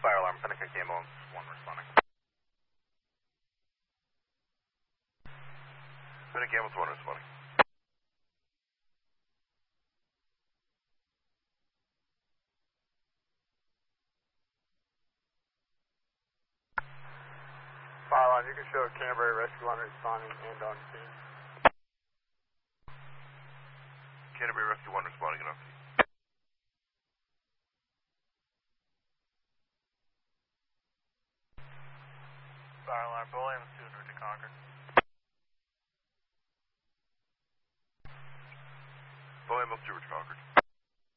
fire alarm, Seneca Camo 1 responding. Seneca Camo 1 responding. Fire alarm, you can show Canterbury Rescue 1 responding and on scene. Canterbury Rescue 1 responding and on scene. Fire alarm, Bully, I'm student route to Concord. Bully, I'm up to Concord.